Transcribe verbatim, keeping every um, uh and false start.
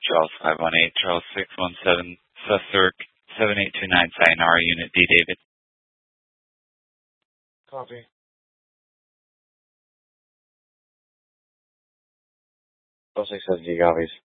Charles five one eight, Charles six one seven, Sussex seven eight two nine, Sayonara, Unit D, David. Copy. Oh six seven G copies.